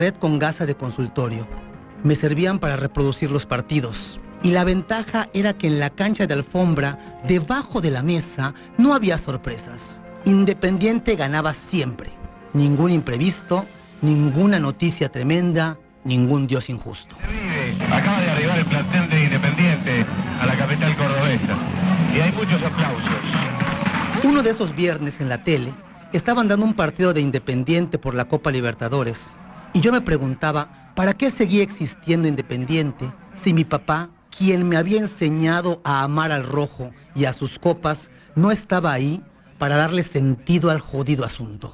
red con gasa de consultorio. Me servían para reproducir los partidos. Y la ventaja era que en la cancha de alfombra, debajo de la mesa, no había sorpresas. Independiente ganaba siempre. Ningún imprevisto, ninguna noticia tremenda, ningún Dios injusto. Acaba de arribar el plantel de Independiente a la capital cordobesa. Y hay muchos aplausos. Uno de esos viernes en la tele, estaban dando un partido de Independiente por la Copa Libertadores. Y yo me preguntaba, ¿para qué seguía existiendo Independiente si mi papá, quien me había enseñado a amar al rojo y a sus copas, no estaba ahí para darle sentido al jodido asunto?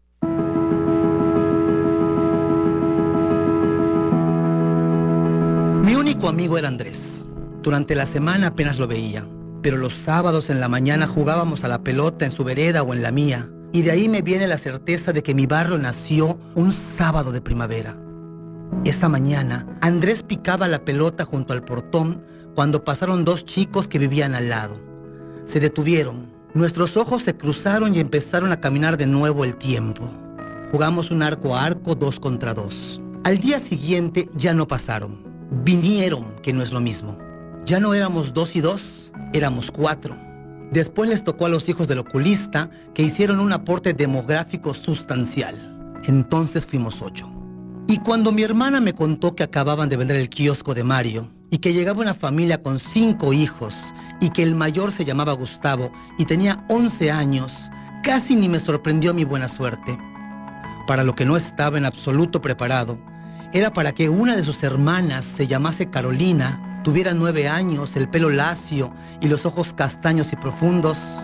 Mi único amigo era Andrés. Durante la semana apenas lo veía, pero los sábados en la mañana jugábamos a la pelota en su vereda o en la mía, y de ahí me viene la certeza de que mi barrio nació un sábado de primavera. Esa mañana, Andrés picaba la pelota junto al portón cuando pasaron dos chicos que vivían al lado. Se detuvieron, nuestros ojos se cruzaron y empezaron a caminar de nuevo el tiempo. Jugamos un arco a arco 2 contra 2. Al día siguiente ya no pasaron. Vinieron, que no es lo mismo. Ya no éramos 2 y 2, éramos 4. Después les tocó a los hijos del oculista, que hicieron un aporte demográfico sustancial. Entonces fuimos 8. Y cuando mi hermana me contó que acababan de vender el kiosco de Mario, y que llegaba una familia con 5 hijos, y que el mayor se llamaba Gustavo, y tenía 11 años, casi ni me sorprendió mi buena suerte. Para lo que no estaba en absoluto preparado, era para que una de sus hermanas se llamase Carolina, tuviera 9 años, el pelo lacio y los ojos castaños y profundos.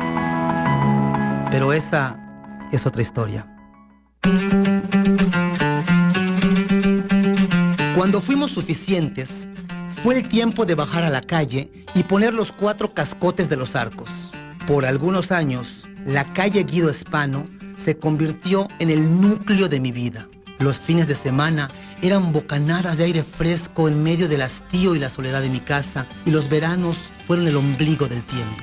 Pero esa es otra historia. Cuando fuimos suficientes, fue el tiempo de bajar a la calle y poner los 4 cascotes de los arcos. Por algunos años, la calle Guido Hispano se convirtió en el núcleo de mi vida. Los fines de semana eran bocanadas de aire fresco en medio del hastío y la soledad de mi casa, y los veranos fueron el ombligo del tiempo.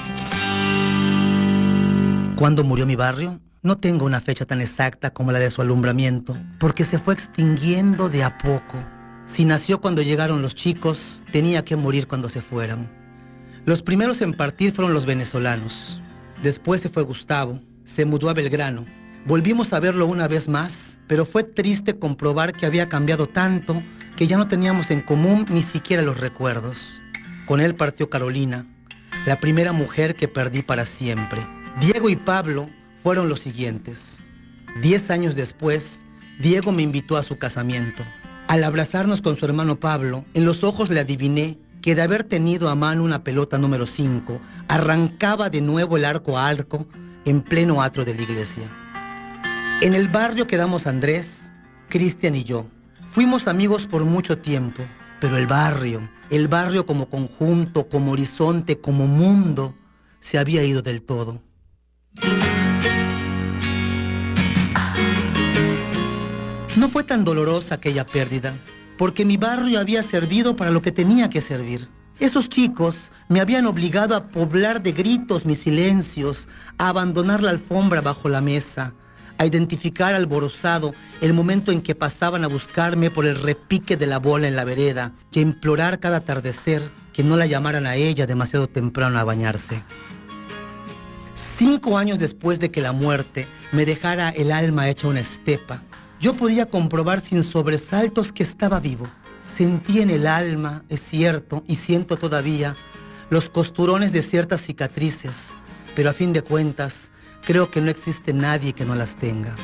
¿Cuándo murió mi barrio? No tengo una fecha tan exacta como la de su alumbramiento, porque se fue extinguiendo de a poco. Si nació cuando llegaron los chicos, tenía que morir cuando se fueran. Los primeros en partir fueron los venezolanos. Después se fue Gustavo, se mudó a Belgrano. Volvimos a verlo una vez más, pero fue triste comprobar que había cambiado tanto que ya no teníamos en común ni siquiera los recuerdos. Con él partió Carolina, la primera mujer que perdí para siempre. Diego y Pablo fueron los siguientes. 10 años después, Diego me invitó a su casamiento. Al abrazarnos con su hermano Pablo, en los ojos le adiviné que de haber tenido a mano una pelota número 5, arrancaba de nuevo el arco a arco en pleno atrio de la iglesia. En el barrio quedamos Andrés, Cristian y yo. Fuimos amigos por mucho tiempo, pero el barrio como conjunto, como horizonte, como mundo, se había ido del todo. No fue tan dolorosa aquella pérdida, porque mi barrio había servido para lo que tenía que servir. Esos chicos me habían obligado a poblar de gritos mis silencios, a abandonar la alfombra bajo la mesa, a identificar alborozado el momento en que pasaban a buscarme por el repique de la bola en la vereda y a implorar cada atardecer que no la llamaran a ella demasiado temprano a bañarse. 5 años después de que la muerte me dejara el alma hecha una estepa, yo podía comprobar sin sobresaltos que estaba vivo. Sentí en el alma, es cierto, y siento todavía, los costurones de ciertas cicatrices, pero a fin de cuentas, creo que no existe nadie que no las tenga.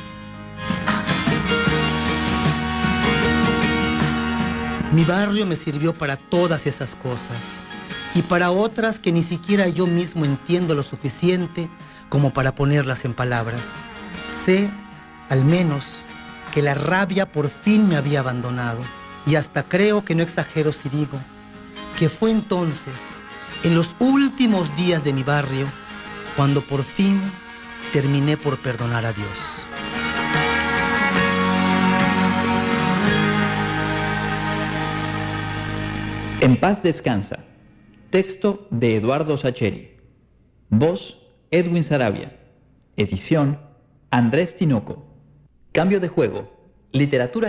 Mi barrio me sirvió para todas esas cosas, y para otras que ni siquiera yo mismo entiendo lo suficiente como para ponerlas en palabras. Sé, al menos, que la rabia por fin me había abandonado, y hasta creo que no exagero si digo que fue entonces, en los últimos días de mi barrio, cuando por fin terminé por perdonar a Dios. En paz descansa. Texto de Eduardo Sacheri. Voz, Edwin Sarabia. Edición, Andrés Tinoco. Cambio de juego. Literatura